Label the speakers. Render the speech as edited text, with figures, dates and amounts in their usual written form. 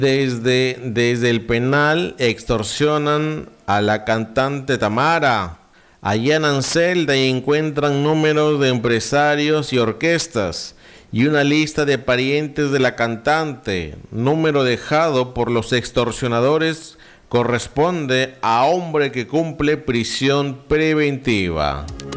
Speaker 1: Desde el penal extorsionan a la cantante Tamara. Allanan celda y encuentran números de empresarios y orquestas y una lista de parientes de la cantante. Número dejado por los extorsionadores corresponde a hombre que cumple prisión preventiva.